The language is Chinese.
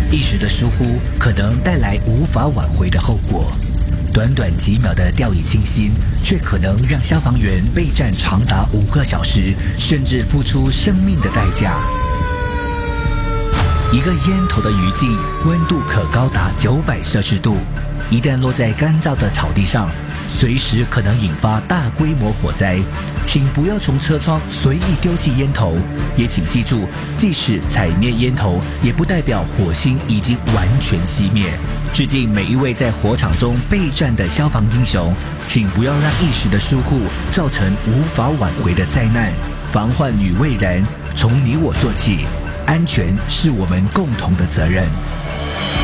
一时的疏忽可能带来无法挽回的后果。短短几秒的掉以轻心，却可能让消防员备战长达5个小时，甚至付出生命的代价。一个烟头的余烬，温度可高达900摄氏度，一旦落在干燥的草地上，随时可能引发大规模火灾。请不要从车窗随意丢弃烟头，也请记住，即使踩灭烟头，也不代表火星已经完全熄灭。致敬每一位在火场中备战的消防英雄，请不要让一时的疏忽造成无法挽回的灾难。防患于未然，从你我做起，安全是我们共同的责任。